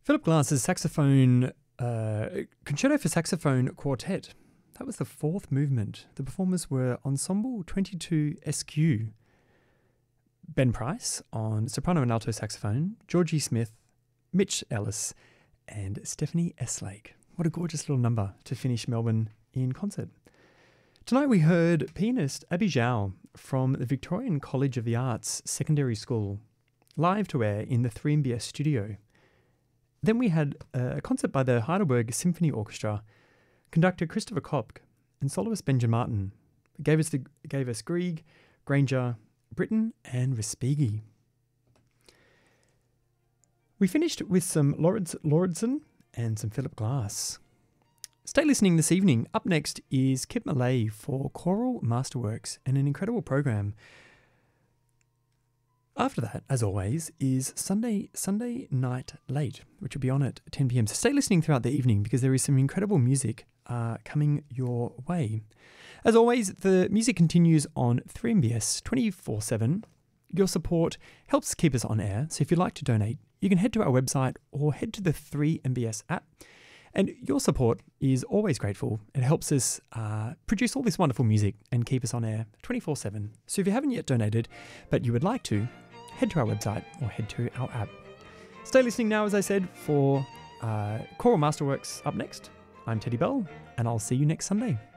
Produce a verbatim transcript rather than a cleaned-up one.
Philip Glass's saxophone, uh, Concerto for Saxophone Quartet. That was the fourth movement. The performers were Ensemble twenty-two S Q. Ben Price on soprano and alto saxophone, Georgie Smith, Mitch Ellis, and Stephanie Eslake. What a gorgeous little number to finish Melbourne in concert. Tonight we heard pianist Abby Zhao from the Victorian College of the Arts Secondary School, live to air in the three M B S studio. Then we had a concert by the Heidelberg Symphony Orchestra, conductor Christopher Kopk and soloist Benjamin Martin. It gave us, the, gave us Grieg, Granger, Britten and Respighi. We finished with some Lawrence Lauridsen and some Philip Glass. Stay listening this evening. Up next is Kip Malay for Choral Masterworks and an incredible program. After that, as always, is Sunday Sunday Night Late, which will be on at ten p.m. So stay listening throughout the evening because there is some incredible music uh, coming your way. As always, the music continues on three M B S twenty-four seven. Your support helps keep us on air, so if you'd like to donate, you can head to our website or head to the three M B S app. And your support is always grateful. It helps us uh, produce all this wonderful music and keep us on air twenty-four seven. So if you haven't yet donated, but you would like to, head to our website or head to our app. Stay listening now, as I said, for uh, Choral Masterworks up next. I'm Teddy Bell, and I'll see you next Sunday.